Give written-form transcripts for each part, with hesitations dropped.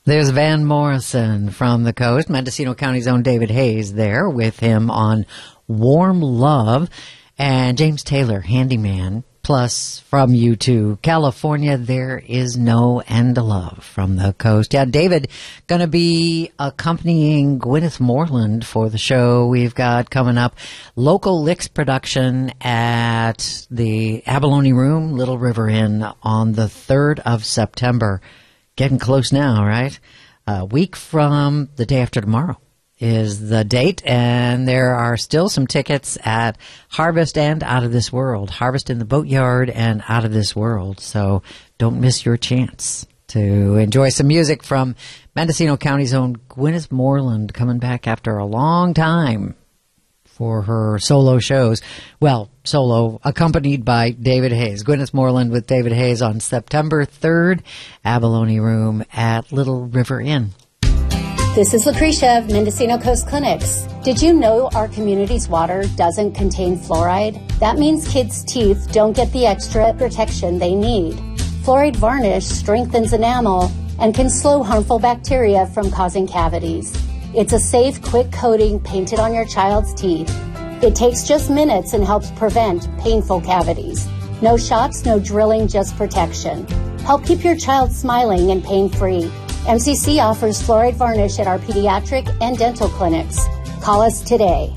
There's Van Morrison from the coast. Mendocino County's own David Hayes there with him on Warm Love. And James Taylor, Handyman, plus from U2, California, There Is No End to Love from the coast. Yeah, David going to be accompanying Gwyneth Moreland for the show we've got coming up. Local Licks production at the Abalone Room, Little River Inn on the 3rd of September. Getting close now, right? A week from the day after tomorrow is the date, and there are still some tickets at Harvest and Out of This World. Harvest in the Boatyard and Out of This World. So don't miss your chance to enjoy some music from Mendocino County's own Gwyneth Moreland, coming back after a long time for her solo shows. Well, solo, accompanied by David Hayes. Gwyneth Moreland with David Hayes on September 3rd, Abalone Room at Little River Inn. This is Lucretia of Mendocino Coast Clinics. Did you know our community's water doesn't contain fluoride? That means kids' teeth don't get the extra protection they need. Fluoride varnish strengthens enamel and can slow harmful bacteria from causing cavities. It's a safe, quick coating painted on your child's teeth. It takes just minutes and helps prevent painful cavities. No shots, no drilling, just protection. Help keep your child smiling and pain-free. MCC offers fluoride varnish at our pediatric and dental clinics. Call us today.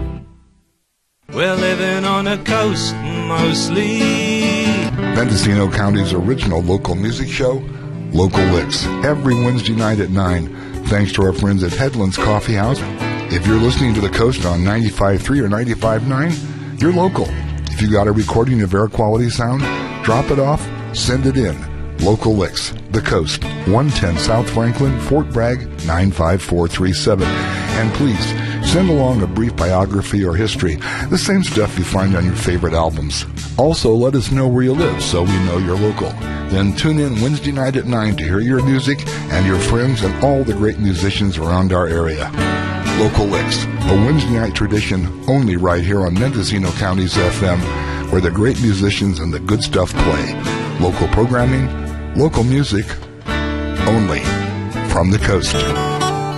We're living on the coast mostly. Mendocino County's original local music show, Local Licks, every Wednesday night at 9. Thanks to our friends at Headlands Coffee House. If you're listening to the coast on 95.3 or 95.9, you're local. If you got a recording of air quality sound, drop it off, send it in. Local Licks, the coast, 110 South Franklin, Fort Bragg, 95437. And please, send along a brief biography or history, the same stuff you find on your favorite albums. Also, let us know where you live so we know you're local. Then tune in Wednesday night at 9 to hear your music and your friends and all the great musicians around our area. Local Licks, a Wednesday night tradition only right here on Mendocino County's FM, where the great musicians and the good stuff play. Local programming, local music, only from the coast.